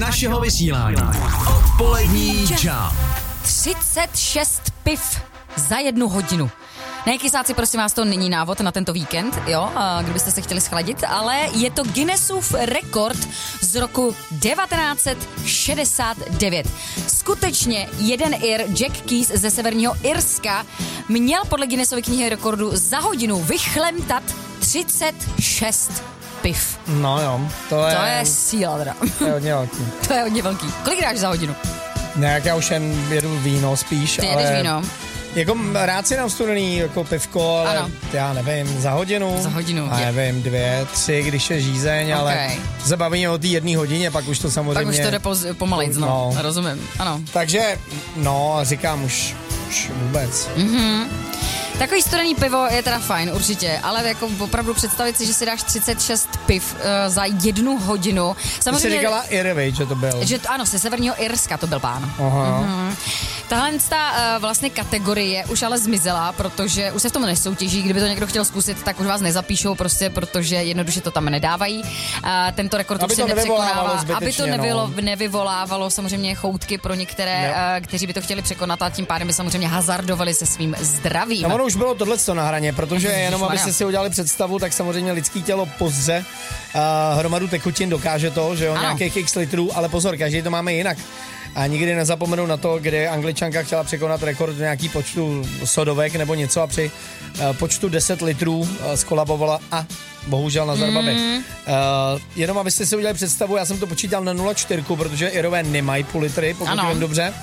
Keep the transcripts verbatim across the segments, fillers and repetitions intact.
našeho vysílání. Odpolední čau. třicet šest piv za jednu hodinu. Ne, kysáci, prosím vás, to není návod na tento víkend, jo, kdybyste se chtěli schladit, ale je to Guinnessův rekord z roku devatenáct set šedesát devět. Skutečně jeden Ir, Jack Keys ze severního Irska, měl podle Guinnessovy knihy rekordů za hodinu vychlemtat třicet šest piv. No jo, to je... To je síla teda. To je hodně velký. To je hodně velký. Kolik dáš za hodinu? Ne, jak já už jen jedu víno spíš, Ty ale... jedeš víno. Jako rád si dám studený jako pivko, ale ano. Já nevím, za hodinu. Za hodinu. A nevím, dvě, tři, když je žízeň, okay. Ale se bavíme o té jedné hodině, pak už to samozřejmě... Pak už to jde poz- pomalejc, no. no. Rozumím, ano. Takže, no, říkám už, už vůbec. Mhm. Takový studený pivo je teda fajn, určitě, ale jako opravdu představit si, že si dáš třicet šest piv uh, za jednu hodinu. Samozřejmě... Ty jsi říkala Ir, že to byl. Že to, ano, ze severního Irska to byl pán. Aha. Mhm. Tahle ta uh, vlastně kategorie už ale zmizela, protože už se v tom nesoutěží, kdyby to někdo chtěl zkusit, tak už vás nezapíšou prostě, protože jednoduše to tam nedávají. Uh, tento rekord aby už se nepřekonává, aby to nevylo, no. nevyvolávalo samozřejmě choutky pro některé, uh, kteří by to chtěli překonat a tím pádem by samozřejmě hazardovali se svým zdravím. No ono už bylo tohleto na hraně, protože jenom abyste si udělali představu, tak samozřejmě lidský tělo pozře uh, hromadu tekutin, dokáže to, že jo, ano. Nějakých x litrů, ale pozor, každý to máme jinak. A nikdy nezapomenu na to, kdy Angličanka chtěla překonat rekord nějaký počtu sodovek nebo něco a při uh, počtu deset litrů uh, skolabovala a bohužel na zarbaby. Mm. Uh, jenom abyste si udělali představu, já jsem to počítal na nula celá čtyři, protože Irové nemají půl litry, pokud vím dobře.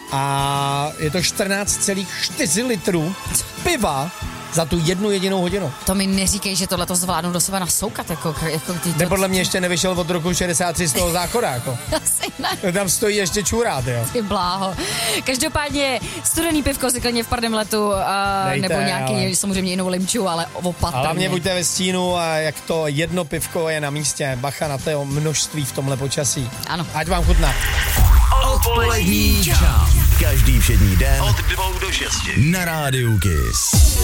A je to čtrnáct celá čtyři litrů piva za tu jednu jedinou hodinu. To mi neříkej, že tohle to zvládnu do sebe nasoukat. Jako, jako ty, to... Podle mě ještě nevyšel od roku šedesát tři z toho záchoda. Jako. Asi ne. Tam stojí ještě čurát, jo. Ty bláho. Každopádně studený pivko si klidně v pardem letu, uh, Dejte, nebo nějaký ale... samozřejmě jinou limču, ale opatrně. Ale hlavně buďte ve stínu a jak to jedno pivko je na místě. Bacha na to množství v tomhle počasí. Ano. Ať vám chutná. Odpolední čau. Každý všední den od dvou do šesti na Rádiu Kiss.